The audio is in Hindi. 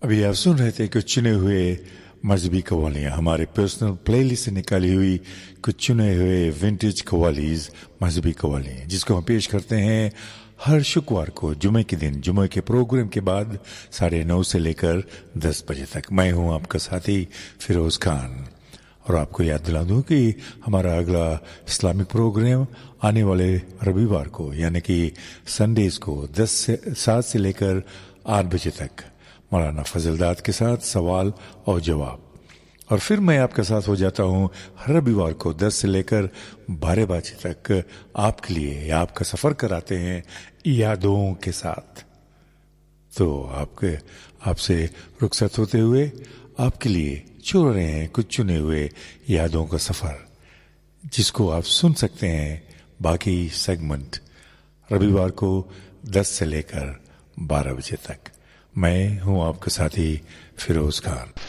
अभी आप सुन रहे थे कुछ चुने हुए मजहबी कव्वालियाँ, हमारे पर्सनल प्लेलिस्ट से निकाली हुई कुछ चुने हुए विंटेज कव्वालीज, मजहबी कव्वालियाँ, जिसको हम पेश करते हैं हर शुक्रवार को जुमे के दिन, जुमे के प्रोग्राम के बाद 9:30 से लेकर 10 बजे तक। मैं हूं आपका साथी फिरोज खान, और आपको याद दिला दूं कि हमारा अगला इस्लामिक प्रोग्राम आने वाले रविवार को, यानी कि संडेज को 7 से लेकर 8 बजे तक मौलाना फजलदाद के साथ सवाल और जवाब। और फिर मैं आपके साथ हो जाता हूं हर रविवार को 10 से लेकर 12 बजे तक आपके लिए, आपका सफर कराते हैं यादों के साथ। तो आपसे रुखसत होते हुए आपके लिए छोड़ रहे हैं कुछ चुने हुए यादों का सफर, जिसको आप सुन सकते हैं बाकी सेगमेंट रविवार को 10 से लेकर 12 बजे तक। मैं हूं आपका साथी फिरोज खान।